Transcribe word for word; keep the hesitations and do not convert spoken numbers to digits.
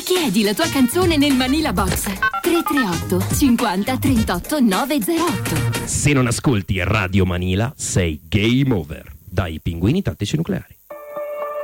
Richiedi la tua canzone nel Manila Box tre tre otto cinquanta trentotto novecentotto. Se non ascolti Radio Manila sei game over. Dai Pinguini Tattici Nucleari.